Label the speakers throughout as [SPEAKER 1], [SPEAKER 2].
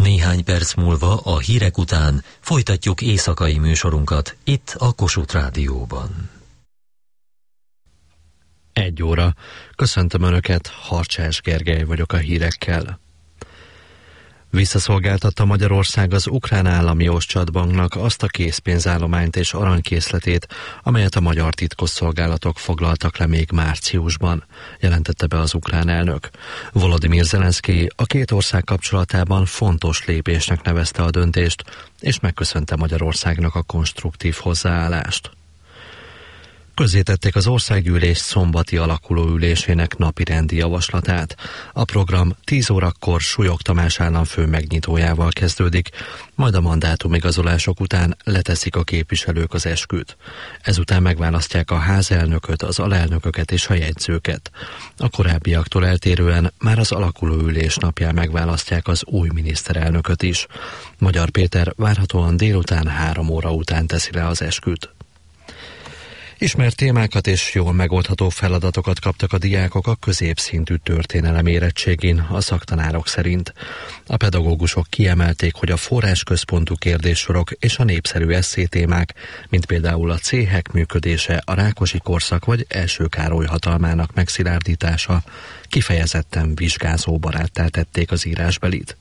[SPEAKER 1] Néhány perc múlva a hírek után folytatjuk éjszakai műsorunkat itt a Kossuth Rádióban.
[SPEAKER 2] 1 óra. Köszöntöm Önöket, Harcsás Gergely vagyok a hírekkel. Visszaszolgáltatta Magyarország az ukrán állami Ostschatbanknak azt a készpénzállományt és aranykészletét, amelyet a magyar titkosszolgálatok foglaltak le még márciusban, jelentette be az ukrán elnök. Volodymyr Zelenszkij a két ország kapcsolatában fontos lépésnek nevezte a döntést, és megköszönte Magyarországnak a konstruktív hozzáállást. Közzétették az országgyűlés szombati alakulóülésének napirendi javaslatát. A program 10 órakor Súlyog Tamás államfő megnyitójával kezdődik, majd a mandátumigazolások után leteszik a képviselők az esküt. Ezután megválasztják a házelnököt, az alelnököket és a jegyzőket. A korábbiaktól eltérően már az alakulóülés napján megválasztják az új miniszterelnököt is. Magyar Péter várhatóan délután 3 óra után teszi le az esküt. Ismert témákat és jól megoldható feladatokat kaptak a diákok a középszintű történelem érettségén, a szaktanárok szerint. A pedagógusok kiemelték, hogy a forrásközpontú kérdéssorok és a népszerű esszétémák, mint például a céhek működése, a Rákosi korszak vagy Első Károly hatalmának megszilárdítása kifejezetten vizsgázóbaráttá tették az írásbelit.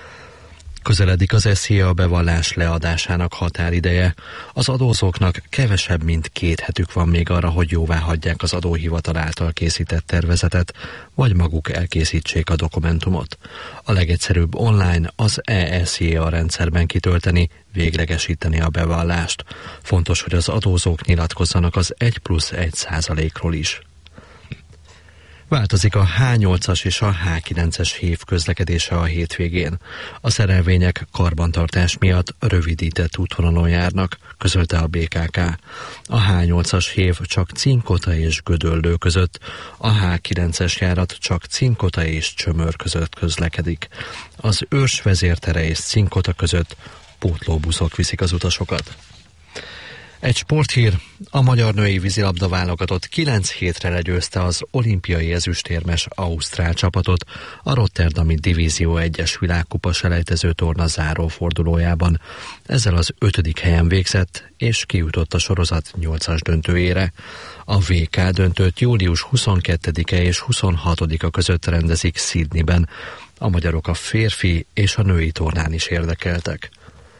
[SPEAKER 2] Közeledik az SZIA bevallás leadásának határideje. Az adózóknak kevesebb mint 2 hetük van még arra, hogy jóvá hagyják az adóhivatal által készített tervezetet, vagy maguk elkészítsék a dokumentumot. A legegyszerűbb online az e-SZIA rendszerben kitölteni, véglegesíteni a bevallást. Fontos, hogy az adózók nyilatkozzanak az 1+1%-ról is. Változik a H8-as és a H9-es hév közlekedése a hétvégén. A szerelvények karbantartás miatt rövidített útvonalon járnak, közölte a BKK. A H8-as hév csak Cinkota és Gödöllő között, a H9-es járat csak Cinkota és Csömör között közlekedik. Az Őrs vezértere és Cinkota között pótlóbuszok viszik az utasokat. Egy sporthír, a magyar női vízilabda válogatott 9 hétre legyőzte az olimpiai ezüstérmes ausztrál csapatot a Rotterdami Divízió 1-es világkupa selejtező torna zárófordulójában. Ezzel az 5. helyen végzett, és kijutott a sorozat 8-as döntőjére. A VK döntőt július 22-e és 26-a között rendezik Sydneyben. A magyarok a férfi és a női tornán is érdekeltek.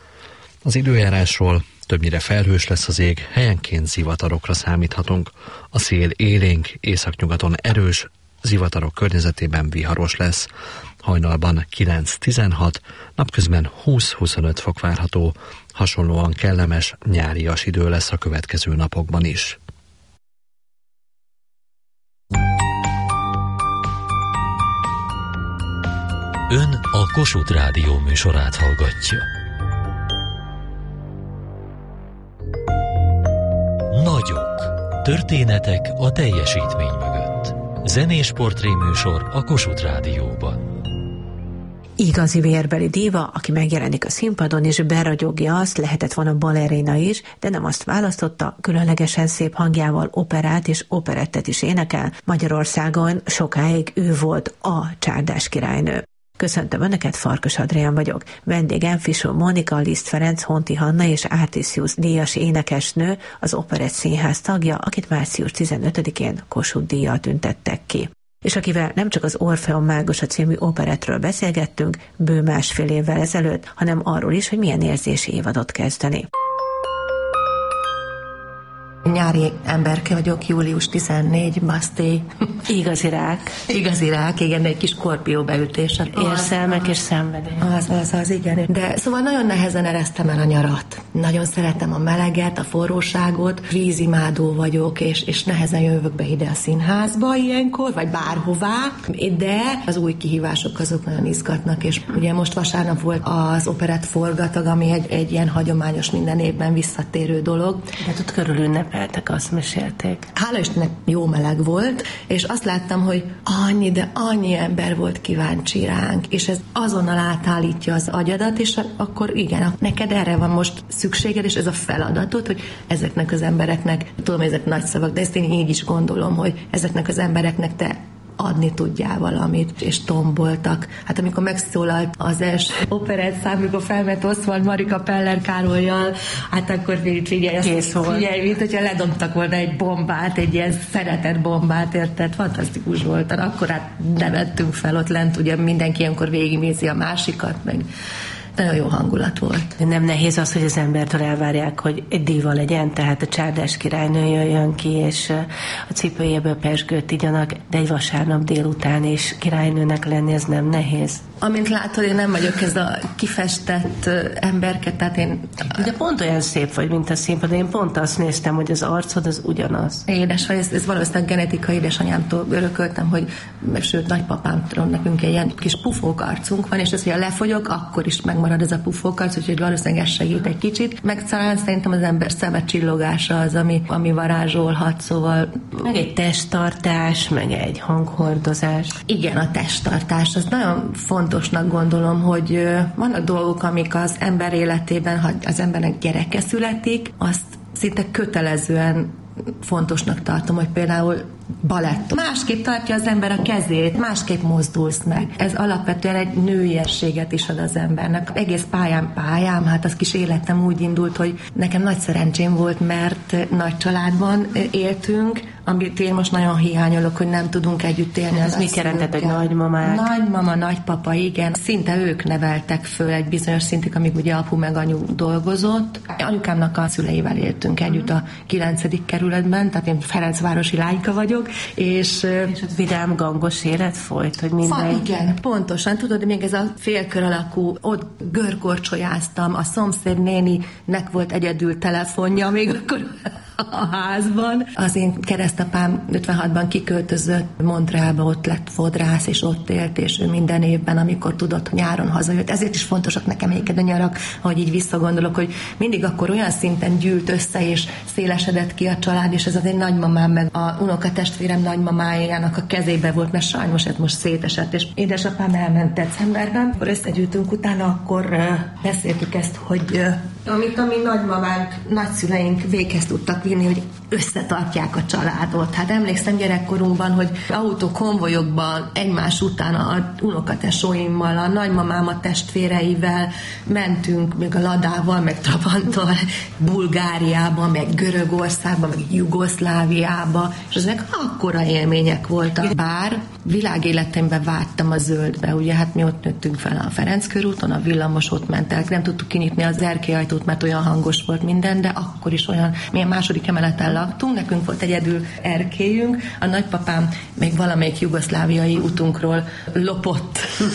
[SPEAKER 2] Az időjárásról: többnyire felhős lesz az ég, helyenként zivatarokra számíthatunk. A szél élénk, északnyugaton erős, zivatarok környezetében viharos lesz. Hajnalban 9-16, napközben 20-25 fok várható. Hasonlóan kellemes, nyárias idő lesz a következő napokban is.
[SPEAKER 1] Ön a Kossuth Rádió műsorát hallgatja. Nagyok. Történetek a teljesítmény mögött. Zenés portréműsor a Kossuth Rádióban.
[SPEAKER 3] Igazi vérbeli díva, aki megjelenik a színpadon és beragyogja azt, lehetett volna balerina is, de nem azt választotta, különlegesen szép hangjával operát és operettet is énekel. Magyarországon sokáig ő volt a csárdás királynő. Köszöntöm Önöket, Farkas Adrián vagyok. Vendégem Fisó Mónika, Liszt Ferenc, Honti Hanna és Artisius díjas énekesnő, az Operett Színház tagja, akit március 15-én Kossuth díjjal tüntettek ki. És akivel nem csak az Orfeum Mágosa című operettről beszélgettünk bő 1,5 évvel ezelőtt, hanem arról is, hogy milyen érzési évadot kezdeni.
[SPEAKER 4] Nyári emberke vagyok, július 14, Baszté.
[SPEAKER 3] Igazi rák.
[SPEAKER 4] Igazi rák, igen, de egy kis skorpióbeütés.
[SPEAKER 3] Érzelmek és szenvedély.
[SPEAKER 4] Az, igen. De szóval nagyon nehezen eresztem el a nyarat. Nagyon szeretem a meleget, a forróságot, vízimádó vagyok, és nehezen jövök be ide a színházba ilyenkor, vagy bárhová, de az új kihívások azok nagyon izgatnak, és ugye most vasárnap volt az operett forgatag, ami egy ilyen hagyományos, minden évben visszatérő dolog.
[SPEAKER 3] De ott körül ünnepeltek, azt mesélték.
[SPEAKER 4] Hála Istennek jó meleg volt, és azt láttam, hogy annyi ember volt kíváncsi ránk, és ez azonnal átállítja az agyadat, és akkor igen, neked erre van most szükséged, és ez a feladatod, hogy ezeknek az embereknek, tudom, ezek nagy szavak, de ezt én így is gondolom, hogy ezeknek az embereknek te adni tudjál valamit, és tomboltak. Hát amikor megszólalt az első operett szám, amikor felment Oswald Marika Peller Károllyal, hát akkor figyelj, mint hogyha ledobtak volna egy bombát, egy ilyen szeretett bombát, érted? Fantasztikus volt. Akkor hát nevettünk fel ott lent, ugye mindenki ilyenkor végignézi a másikat, meg nagyon jó hangulat volt.
[SPEAKER 3] Nem nehéz az, hogy az embertől elvárják, hogy egy díva legyen, tehát a csárdás királynő jöjjön ki, és a cipőjéből pezsgőt igyanak, de egy vasárnap délután is királynőnek lenni, ez nem nehéz.
[SPEAKER 4] Amint látod, én nem vagyok ez a kifestett emberke, tehát én...
[SPEAKER 3] De pont olyan szép vagy, mint a színpad, én pont azt néztem, hogy az arcod az ugyanaz.
[SPEAKER 4] Édes vagy, ez valószínűleg genetika, édesanyámtól örököltem, hogy sőt, nagypapámtól nekünk egy ilyen kis pufók arcunk van, és ez, hogy lefogyok, akkor is megmarad ez a pufók arc, úgyhogy valószínűleg ez segít egy kicsit. Meg szerintem az ember szeme csillogása az, ami varázsolhat, szóval...
[SPEAKER 3] Meg egy testtartás, meg egy hanghordozás.
[SPEAKER 4] Igen, a testtartás, az nagyon fontosnak gondolom, hogy vannak dolgok, amik az ember életében, ha az embernek gyereke születik, azt szinte kötelezően fontosnak tartom, hogy például balett. Másképp tartja az ember a kezét, másképp mozdulsz meg. Ez alapvetően egy nőiességet is ad az embernek. Egész pályám, hát az kis életem úgy indult, hogy nekem nagy szerencsém volt, mert nagy családban éltünk, amit én most nagyon hiányolok, hogy nem tudunk együtt élni.
[SPEAKER 3] Ez mit jelentett, hogy nagymamák?
[SPEAKER 4] Nagymama, nagypapa, igen. Szinte ők neveltek föl egy bizonyos szintig, amíg ugye apu meg anyu dolgozott. Anyukámnak a szüleivel éltünk együtt a 9. kerületben, tehát én Ferencvárosi lányka vagyok, és
[SPEAKER 3] ott vidám, gangos élet folyt, hogy minden...
[SPEAKER 4] Igen, pontosan. Tudod, még ez a félkör alakú, ott görkorcsolyáztam, a szomszéd néninek volt egyedül telefonja, még akkor a házban. Az én keresztapám 56-ban kiköltözött Montrealba, ott lett fodrász, és ott élt, és ő minden évben, amikor tudott, hogy nyáron hazajött. Ezért is fontosak nekem egyébként a nyarak, ahogy így visszagondolok, hogy mindig akkor olyan szinten gyűlt össze, és szélesedett ki a család, és ez az én nagymamám, meg a unokatestvérem nagymamájának a kezébe volt, mert sajnos ez most szétesett, és édesapám elment decemberben, akkor összegyűjtünk utána, akkor beszéltük ezt, hogy amit a mi nagymamánk, nagyszüleink véghez tudtak vinni, hogy összetartják a családot. Hát emlékszem gyerekkorunkban, hogy autókonvojokban egymás után a unokatesóimmal, a nagymamám a testvéreivel mentünk, még a Ladával, meg Trabanttal, Bulgáriába, meg Görögországba, meg Jugoszláviába, és ezek akkora élmények voltak. Bár világéletemben vágytam a zöldbe, ugye hát mi ott nőttünk fel a Ferenc körúton, a villamos ott ment el, nem tudtuk kinyitni az erkélyajtót, mert olyan hangos volt minden, de akkor is olyan, milyen második emeleten laktunk, nekünk volt egyedül erkélyünk, a nagypapám még valamelyik jugoszláviai utunkról lopott.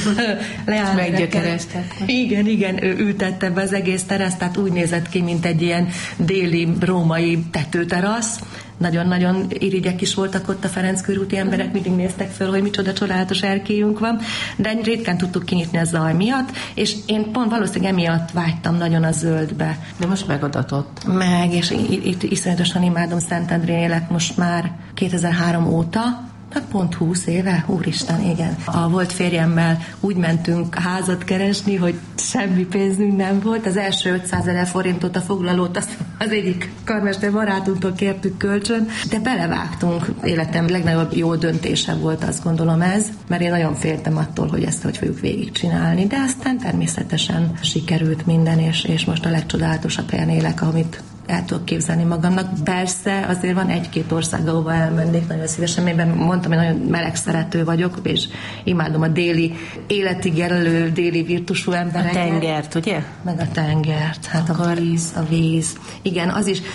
[SPEAKER 3] Meggyökereztek.
[SPEAKER 4] Igen, ő ültette be az egész teraszt, tehát úgy nézett ki, mint egy ilyen déli római tetőterasz. Nagyon-nagyon irigyek is voltak ott a Ferenc körúti emberek, mindig néztek föl, hogy micsoda csodálatos erkélyünk van, de ritkán tudtuk kinyitni a zaj miatt, és én pont valószínűleg emiatt vágytam nagyon a zöldbe.
[SPEAKER 3] De most megadatott.
[SPEAKER 4] Meg, és itt iszonyatosan imádom, Szentendrén élek most már 2003 óta, hát pont 20 éve, úristen, igen. A volt férjemmel úgy mentünk házat keresni, hogy semmi pénzünk nem volt. Az első 500 000 forintot a foglalót az egyik karmester barátunktól kértük kölcsön, de belevágtunk. Életem legnagyobb jó döntése volt, azt gondolom ez, mert én nagyon féltem attól, hogy ezt hogy fogjuk végigcsinálni, de aztán természetesen sikerült minden, és most a legcsodálatosabb helyen élek, amit el tudok képzelni magamnak. Persze azért van egy-két ország, ahova elmennék nagyon szívesen. Én mondtam, hogy nagyon meleg szerető vagyok, és imádom a déli, életig jelölő déli virtusú embereket.
[SPEAKER 3] A tengert, ugye?
[SPEAKER 4] Meg a tengert. Hát a víz. Igen, az is.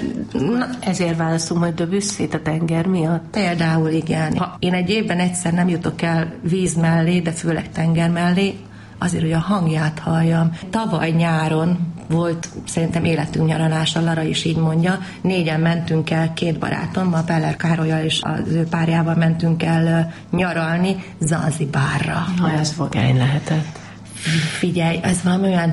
[SPEAKER 3] Ezért választunk majd Debussyt a tenger miatt?
[SPEAKER 4] Például igen. Ha én egy évben egyszer nem jutok el víz mellé, de főleg tenger mellé, azért, hogy a hangját halljam. Tavaly nyáron volt szerintem életünk nyaralása, Lara is így mondja. 4-en mentünk el, 2 barátommal, Peller Károllyal és az ő párjával mentünk el nyaralni Zanzibárra.
[SPEAKER 3] Ez vagány lehetett.
[SPEAKER 4] Figyelj, ez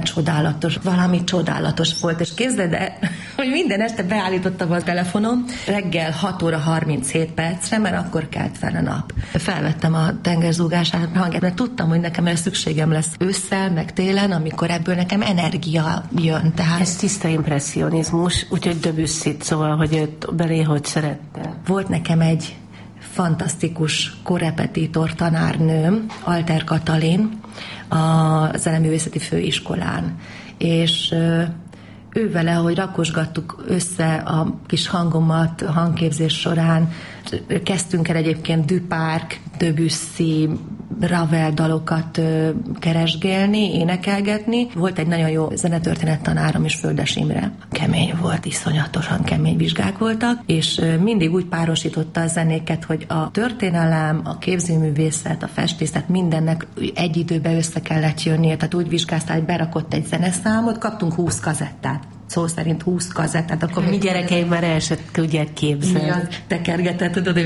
[SPEAKER 4] valami csodálatos volt, és képzeld el, hogy minden este beállítottam a telefonom reggel 6 óra 37 percre, mert akkor kelt fel a nap. Felvettem a tengerzúgását hangját, mert tudtam, hogy nekem erre szükségem lesz ősszel, meg télen, amikor ebből nekem energia jön. Tehát...
[SPEAKER 3] Ez tiszta impresszionizmus, úgyhogy Debussyt, szóval, hogy őt belé hogy szerette.
[SPEAKER 4] Volt nekem egy fantasztikus korrepetitor tanárnőm, Alter Katalin, a Zeneművészeti Főiskolán, és ő vele, hogy rakosgattuk össze a kis hangomat a hangképzés során, kezdtünk el egyébként Duparc, Debussy, Ravel dalokat keresgélni, énekelgetni. Volt egy nagyon jó zenetörténet tanárom is, Földes Imre. Kemény volt, iszonyatosan kemény vizsgák voltak, és mindig úgy párosította a zenéket, hogy a történelem, a képzőművészet, a festészet, mindennek egy időben össze kellett jönnie. Tehát úgy vizsgáztál, hogy berakott egy zeneszámot, kaptunk 20 kazettát. Szó szerint 20 kazettát. Akkor
[SPEAKER 3] mi gyerekeim már el se tudják képzelni.
[SPEAKER 4] Mi az tekergetett, tudod,